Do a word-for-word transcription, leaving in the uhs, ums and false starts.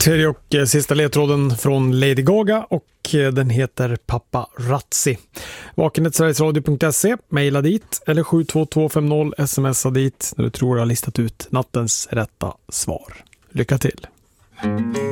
Tredje och sista ledtråden från Lady Gaga och den heter Paparazzi. Vakenhet sveriges radio punkt se, mejla dit eller sju två två fem noll smsa dit när du tror jag har listat ut nattens rätta svar. Lycka till!